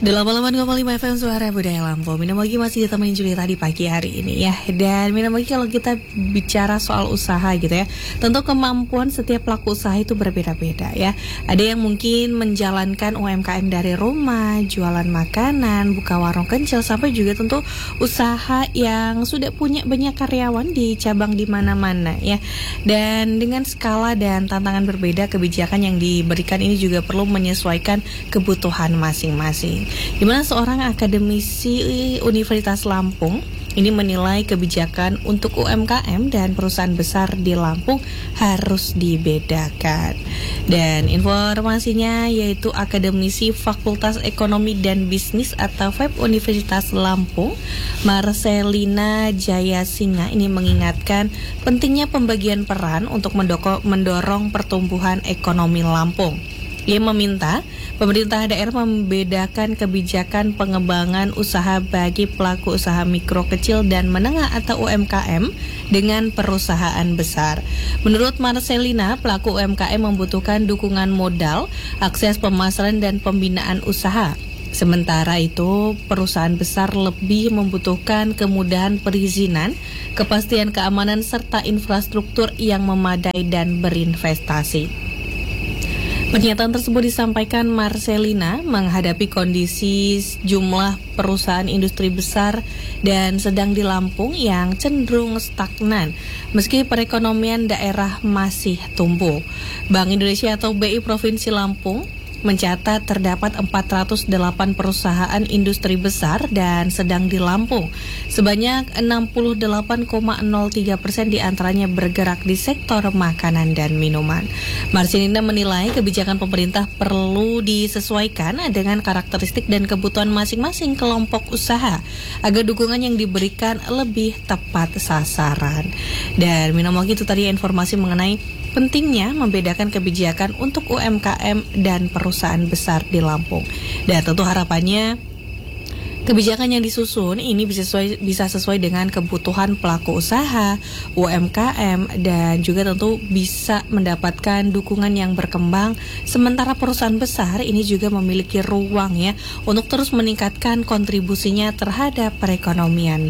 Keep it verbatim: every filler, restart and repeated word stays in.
delapan puluh delapan koma lima F M Suara Budaya Lampung. Minum lagi masih ditemenin Julita di pagi hari ini ya. Dan minum lagi kalau kita bicara soal usaha gitu ya, tentu kemampuan setiap pelaku usaha itu berbeda-beda ya. Ada yang mungkin menjalankan U M K M dari rumah, jualan makanan, buka warung kecil, sampai juga tentu usaha yang sudah punya banyak karyawan di cabang di mana-mana ya. Dan dengan skala dan tantangan berbeda, kebijakan yang diberikan ini juga perlu menyesuaikan kebutuhan masing-masing. Di mana seorang akademisi Universitas Lampung ini menilai kebijakan untuk U M K M dan perusahaan besar di Lampung harus dibedakan. Dan informasinya yaitu akademisi Fakultas Ekonomi dan Bisnis atau F E B Universitas Lampung, Marcelina Jayasinga ini mengingatkan pentingnya pembagian peran untuk mendoko- mendorong pertumbuhan ekonomi Lampung. Ia meminta pemerintah daerah membedakan kebijakan pengembangan usaha bagi pelaku usaha mikro, kecil, dan menengah atau U M K M dengan perusahaan besar. Menurut Marcelina, pelaku U M K M membutuhkan dukungan modal, akses pemasaran, dan pembinaan usaha. Sementara itu, perusahaan besar lebih membutuhkan kemudahan perizinan, kepastian keamanan, serta infrastruktur yang memadai dan berinvestasi. Pernyataan tersebut disampaikan Marcelina menghadapi kondisi jumlah perusahaan industri besar dan sedang di Lampung yang cenderung stagnan meski perekonomian daerah masih tumbuh. Bank Indonesia atau B I Provinsi Lampung mencatat terdapat empat ratus delapan perusahaan industri besar dan sedang di Lampung. Sebanyak enam puluh delapan koma nol tiga persen diantaranya bergerak di sektor makanan dan minuman. Marcelina menilai kebijakan pemerintah perlu disesuaikan dengan karakteristik dan kebutuhan masing-masing kelompok usaha agar dukungan yang diberikan lebih tepat sasaran. Dan minum lagi itu tadi informasi mengenai pentingnya membedakan kebijakan untuk U M K M dan perusahaan besar di Lampung. Dan tentu harapannya kebijakan yang disusun ini bisa sesuai, bisa sesuai dengan kebutuhan pelaku usaha, U M K M, dan juga tentu bisa mendapatkan dukungan yang berkembang. Sementara perusahaan besar ini juga memiliki ruang ya untuk terus meningkatkan kontribusinya terhadap perekonomian